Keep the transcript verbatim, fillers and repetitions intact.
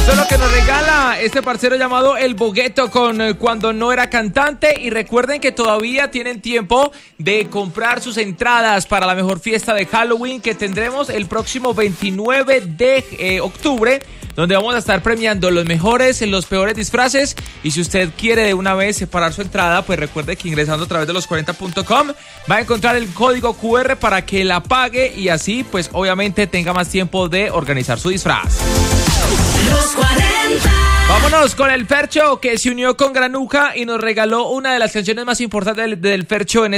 Eso es lo que nos regala este parcero llamado El Bogueto con eh, Cuando no era cantante. Y recuerden que todavía tienen tiempo de comprar sus entradas para la mejor fiesta de Halloween que tendremos el próximo veintinueve de eh, octubre, donde vamos a estar premiando los mejores, los peores disfraces. Y si usted quiere de una vez separar su entrada, pues recuerde que ingresando a través de los cuarenta punto com va a encontrar el código cu erre para que la pague y así pues obviamente tenga más tiempo de organizar su disfraz. Los cuarenta. Vámonos con el Fercho, que se unió con Granuja y nos regaló una de las canciones más importantes del, del Fercho en